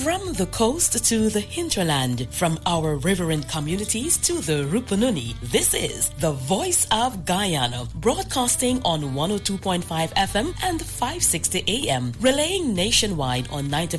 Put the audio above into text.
From the coast to the hinterland, from our riverine communities to the Rupununi, this is the Voice of Guyana, broadcasting on 102.5 FM and 560 AM, relaying nationwide on 95.9